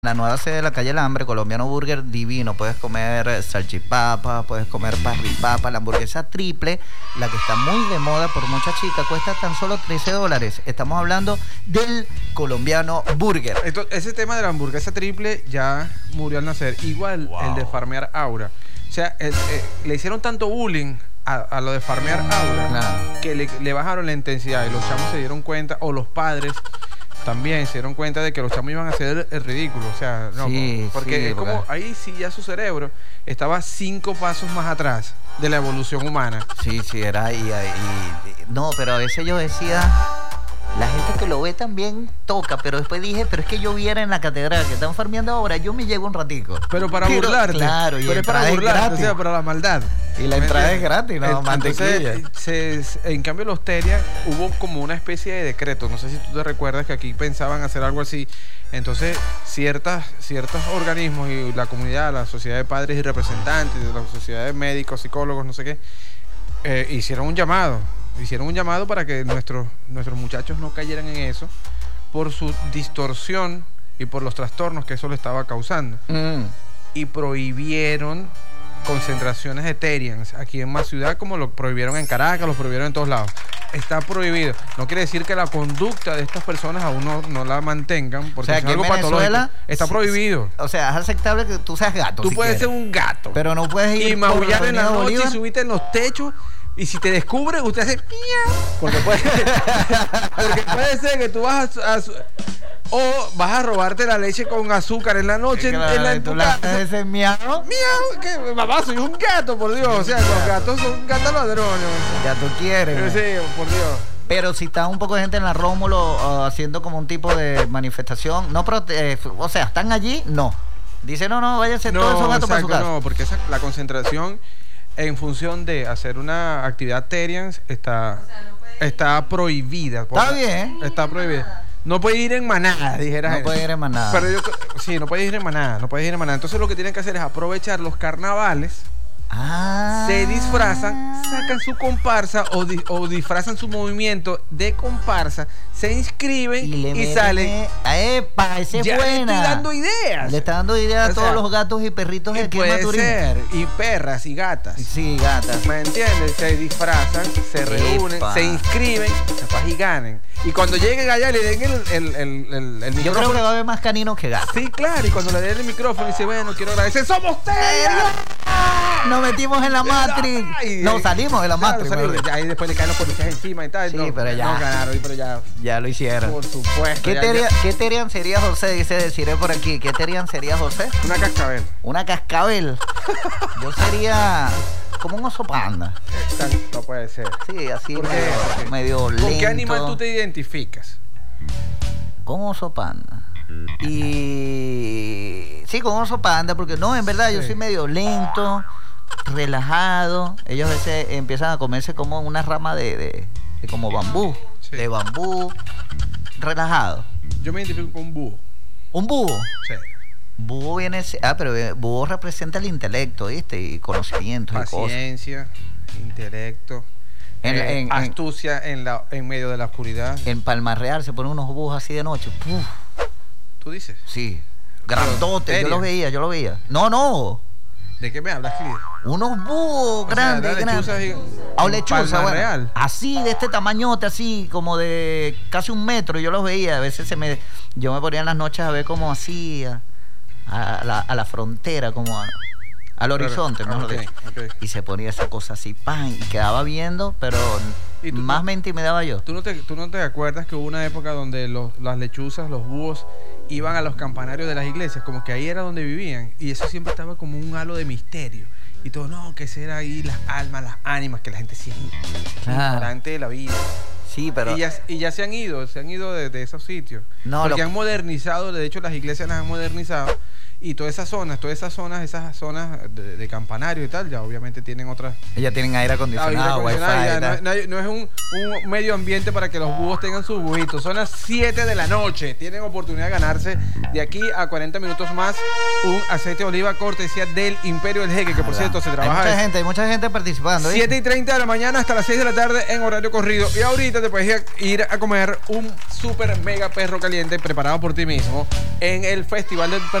La nueva sede de la calle El Hambre, Colombiano Burger, divino. Puedes comer salchipapa, puedes comer parripapa, la hamburguesa triple, la que está muy de moda por muchas chicas, cuesta tan solo $13. Estamos hablando del Colombiano Burger. Ese tema de la hamburguesa triple ya murió al nacer. Igual el de farmear Aura. O sea, le hicieron tanto bullying a lo de farmear Aura que le bajaron la intensidad y los chamos se dieron cuenta, o los padres también se dieron cuenta de que los chamos iban a hacer el ridículo. O sea, no, sí, porque sí, es como ahí sí ya su cerebro estaba 5 pasos más atrás de la evolución humana. Sí, era ahí. No, pero a veces yo decía, la gente que lo ve también toca, pero después dije, pero es que yo viera en la catedral que están farmeando ahora, yo me llevo un ratico. Pero para burlarte. Claro, y pero es para burlarte, o sea, para la maldad. Y la entrada es gratis, no, mantequilla. Entonces, en cambio, los Teria hubo como una especie de decreto. No sé si tú te recuerdas que aquí pensaban hacer algo así. Entonces, ciertos organismos y la comunidad, la sociedad de padres y representantes, de la sociedad de médicos, psicólogos, no sé qué, hicieron un llamado. Hicieron un llamado para que nuestros muchachos no cayeran en eso por su distorsión y por los trastornos que eso le estaba causando. Y prohibieron concentraciones de Terians aquí en más ciudad, como lo prohibieron en Caracas, lo prohibieron en todos lados. Está prohibido. No quiere decir que la conducta de estas personas aún no la mantengan, porque, o sea, es algo patológico. Está prohibido. O sea, es aceptable que tú seas gato. Tú puedes ser un gato, pero no puedes ir y maullar en la noche y subirte en los techos. Y si te descubre, usted hace miau. Porque puede ser que tú vas o vas a robarte la leche con azúcar en la noche en tu casa. Ese miau. Miau, que mamá, soy un gato, por Dios. O sea, los gatos son gatos ladrones. Ya tú quieres. Sí, por Dios. Pero si está un poco de gente en la Rómulo haciendo como un tipo de manifestación, o sea, ¿están allí? No. Dice, no, váyanse todos esos gatos para su casa. No, porque la concentración en función de hacer una actividad Terians está prohibida. Está bien. Está prohibida. No puede ir en manada, dijeras. No puede ir en manada. Pero sí, no puede ir en manada. Entonces lo que tienen que hacer es aprovechar los carnavales. Se disfrazan, sacan su comparsa o disfrazan su movimiento de comparsa, se inscriben y salen. ¡Epa! Esa es buena. Le estoy dando ideas. Le está dando ideas a todos los gatos y perritos del clima Turín. Puede ser. Y perras y gatas. Sí, gatas. ¿Me entiendes? Se disfrazan, se reúnen, se inscriben, capaz y ganen. Y cuando lleguen allá le den el micrófono. Yo creo que va a haber más caninos que gatos. Sí, claro. Y cuando le den el micrófono dice, bueno, quiero agradecer. ¡Somos Teria! Nos metimos en la Matrix. No, salimos de la Matrix. Ahí después le caen los policías encima y tal. Sí, pero ya. No ganaron, pero ya lo hicieron. Por supuesto. ¿Qué Terian sería José? Deciré por aquí. ¿Qué Terian sería José? Una cascabel. Una cascabel. Yo sería como un oso panda. No puede ser. Sí, así medio lento. ¿Con qué animal tú te identificas? Con oso panda. Y sí, con oso panda, porque no, en verdad yo soy medio lento, relajado. Ellos a veces empiezan a comerse como una rama de como bambú, de bambú, relajado. Yo me identifico con un búho. ¿Un búho? Sí. Búho pero búho representa el intelecto, ¿viste? Y conocimiento, paciencia, intelecto, astucia en medio de la oscuridad. En Palma Real se ponen unos búhos así de noche. ¡Puf! ¿Tú dices? Sí. Grandotes, yo lo veía. No. ¿De qué me hablas, Clid? Unos búhos grandes. O lechuza, bueno. Real. Así, de este tamañote, así, como de casi 1 metro, yo los veía. A veces yo me ponía en las noches a ver como así, a la frontera, como al horizonte, mejor dicho. Y se ponía esa cosa así, ¡pam! Y quedaba viendo, pero más me intimidaba yo. ¿Tú no te acuerdas que hubo una época donde las lechuzas, los búhos, iban a los campanarios de las iglesias? Como que ahí era donde vivían. Y eso siempre estaba como un halo de misterio. Y todo, no, que ese era ahí las almas, las ánimas, que la gente sigue ignorante de la vida. Sí, pero... Y ya se han ido de esos sitios. No, porque han modernizado, de hecho las iglesias las han modernizado. Y todas esas zonas de campanario y tal, ya obviamente tienen otras. Ellas tienen aire acondicionado, wifi. No es un medio ambiente para que los búhos tengan sus bujitos. Son las 7 de la noche. Tienen oportunidad de ganarse de aquí a 40 minutos más un aceite de oliva cortesía del Imperio del Jeque, que por cierto se trabaja. Hay mucha gente participando. 7:30 de la mañana hasta las 6 de la tarde en horario corrido. Y ahorita te puedes ir a comer un super mega perro caliente preparado por ti mismo en el Festival del Perro